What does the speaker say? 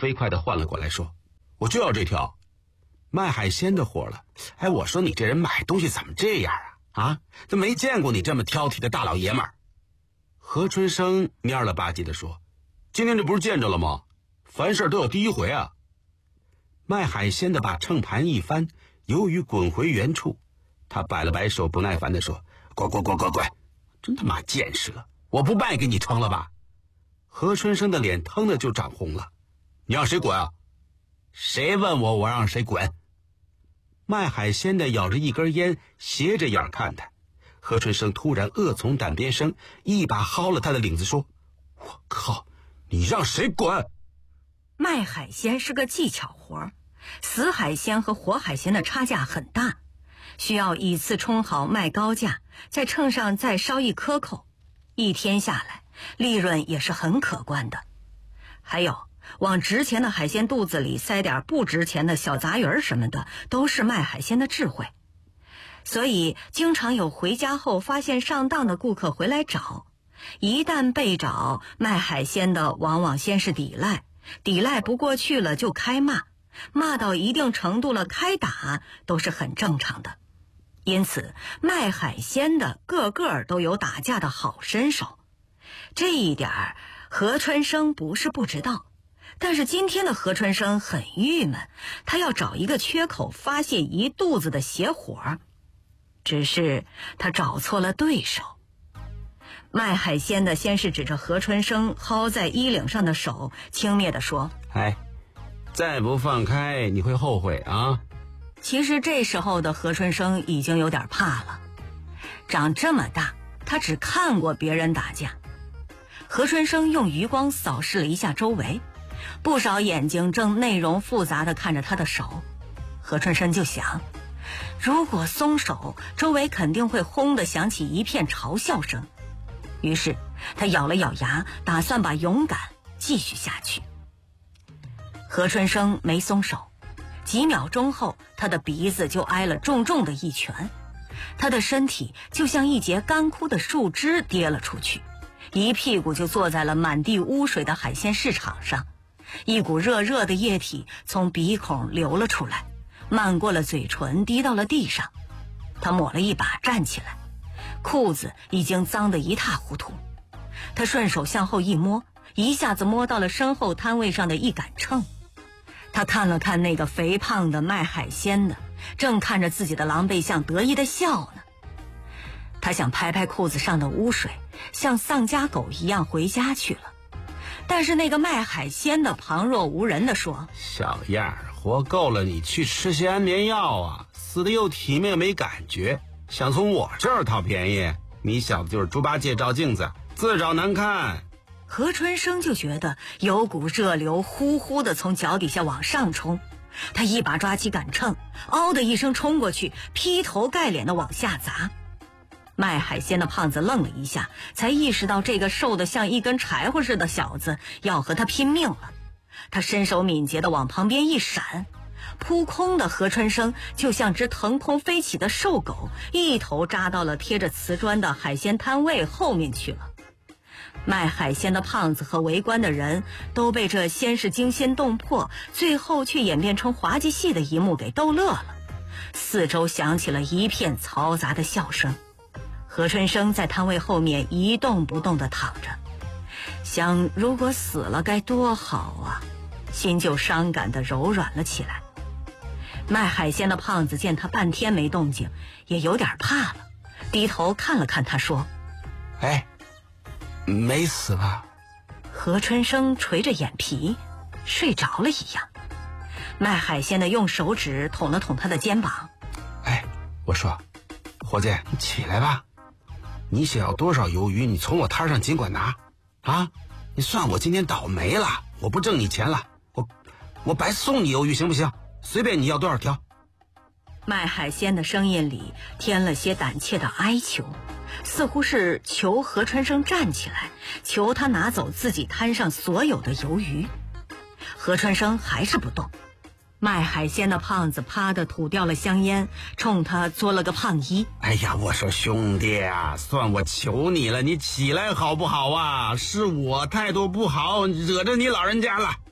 飞快地换了过来说：“我就要这条。”卖海鲜的火了：“哎，我说你这人买东西怎么这样啊？啊，都没见过你这么挑剔的大老爷们儿。”何春生蔫了吧唧地说：“今天这不是见着了吗？凡事都有第一回啊。”卖海鲜的把秤盘一翻，鱿鱼滚回原处。他摆了摆手，不耐烦地说：“滚！真他妈见识了！我不卖给你成了吧？”何春生的脸腾的就涨红了：“你让谁滚啊？谁问我，我让谁滚？”卖海鲜的咬着一根烟，斜着眼看他。何春生突然恶从胆边生，一把薅了他的领子说：“我靠，你让谁滚？” 卖海鲜是个技巧活，死海鲜和活海鲜的差价很大，需要以次充好卖高价，在秤上再烧一颗口，一天下来利润也是很可观的。还有往值钱的海鲜肚子里塞点不值钱的小杂鱼什么的，都是卖海鲜的智慧。所以经常有回家后发现上当的顾客回来找，一旦被找，卖海鲜的往往先是抵赖不过去了就开骂，骂到一定程度了开打都是很正常的。因此卖海鲜的个个都有打架的好身手，这一点何春生不是不知道。但是今天的何春生很郁闷，他要找一个缺口发泄一肚子的邪火，只是他找错了对手。卖海鲜的先是指着何春生薅在衣领上的手，轻蔑地说：“ 哎，再不放开你会后悔啊！” 其实这时候的何春生已经有点怕了，长这么大他只看过别人打架。何春生用余光扫视了一下周围，不少眼睛正内容复杂地看着他的手。何春生就想，如果松手，周围肯定会轰地响起一片嘲笑声。于是他咬了咬牙，打算把勇敢继续下去。何春生没松手，几秒钟后，他的鼻子就挨了重重的一拳，他的身体就像一截干枯的树枝跌了出去，一屁股就坐在了满地污水的海鲜市场上。一股热热的液体从鼻孔流了出来，漫过了嘴唇，滴到了地上。他抹了一把，站起来，裤子已经脏得一塌糊涂。他顺手向后一摸，一下子摸到了身后摊位上的一杆秤。他看了看那个肥胖的卖海鲜的，正看着自己的狼狈相得意的笑呢。他想拍拍裤子上的污水，像丧家狗一样回家去了。但是那个卖海鲜的旁若无人地说：“ 小样儿，活够了你去吃些安眠药啊，死得又体面没感觉，想从我这儿讨便宜，你小子就是猪八戒照镜子，自找难看。” 何春生就觉得有股热流呼呼地从脚底下往上冲，他一把抓起杆秤，嗷的一声冲过去，劈头盖脸地往下砸。卖海鲜的胖子愣了一下，才意识到这个瘦得像一根柴火似的小子要和他拼命了。他身手敏捷地往旁边一闪，扑空的何春生就像只腾空飞起的瘦狗，一头扎到了贴着瓷砖的海鲜摊位后面去了。卖海鲜的胖子和围观的人都被这先是惊心动魄，最后却演变成滑稽戏的一幕给逗乐了。四周响起了一片嘈杂的笑声。何春生在摊位后面一动不动地躺着，想如果死了该多好啊，心就伤感地柔软了起来。卖海鲜的胖子见他半天没动静，也有点怕了，低头看了看他说：“ 哎，没死吧？” 何春生垂着眼皮，睡着了一样。卖海鲜的用手指捅了捅他的肩膀：“ 哎，我说，伙计，你起来吧。你想要多少鱿鱼，你从我摊上尽管拿，啊！你算我今天倒霉了，我不挣你钱了，我白送你鱿鱼行不行？随便你要多少条。” 卖海鲜的声音里添了些胆怯的哀求，似乎是求何春生站起来，求他拿走自己摊上所有的鱿鱼。何春生还是不动。卖海鲜的胖子啪的吐掉了香烟，冲他作了个胖揖：“ 哎呀，我说兄弟啊，算我求你了，你起来好不好啊？是我态度不好，惹着你老人家了。”